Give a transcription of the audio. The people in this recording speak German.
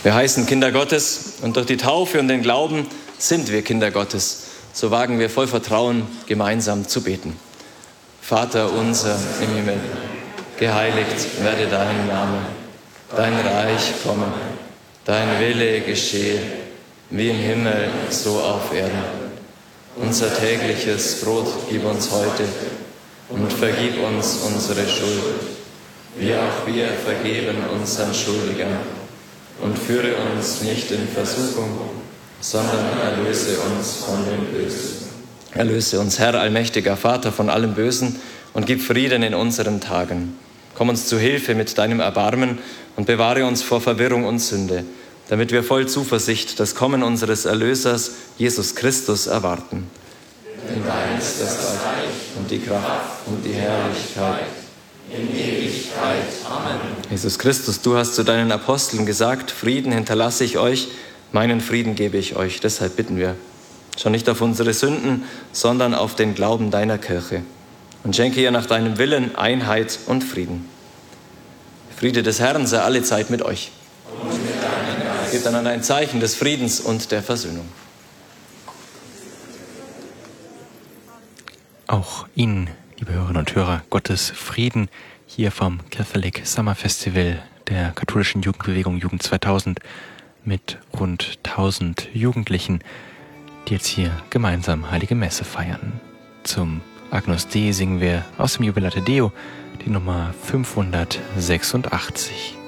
Wir heißen Kinder Gottes und durch die Taufe und den Glauben sind wir Kinder Gottes. So wagen wir voll Vertrauen, gemeinsam zu beten. Vater unser im Himmel, geheiligt werde dein Name, dein Reich komme, dein Wille geschehe, wie im Himmel, so auf Erden. Unser tägliches Brot gib uns heute und vergib uns unsere Schuld, wie auch wir vergeben unseren Schuldigern. Und führe uns nicht in Versuchung, sondern erlöse uns von dem Bösen. Erlöse uns, Herr, allmächtiger Vater, von allem Bösen und gib Frieden in unseren Tagen. Komm uns zu Hilfe mit deinem Erbarmen und bewahre uns vor Verwirrung und Sünde, damit wir voll Zuversicht das Kommen unseres Erlösers, Jesus Christus, erwarten. Denn dein ist das Reich und die Kraft und die Herrlichkeit in Ewigkeit. Amen. Jesus Christus, du hast zu deinen Aposteln gesagt, Frieden hinterlasse ich euch, meinen Frieden gebe ich euch. Deshalb bitten wir, schau nicht auf unsere Sünden, sondern auf den Glauben deiner Kirche und schenke ihr nach deinem Willen Einheit und Frieden. Der Friede des Herrn sei alle Zeit mit euch. Und mit deinem Geist. Gebt einander ein Zeichen des Friedens und der Versöhnung. Auch Ihnen, liebe Hörerinnen und Hörer, Gottes Frieden hier vom Catholic Summer Festival der katholischen Jugendbewegung Jugend 2000 mit rund 1000 Jugendlichen, die jetzt hier gemeinsam Heilige Messe feiern. Zum Agnus Dei singen wir aus dem Jubilate Deo die Nummer 586.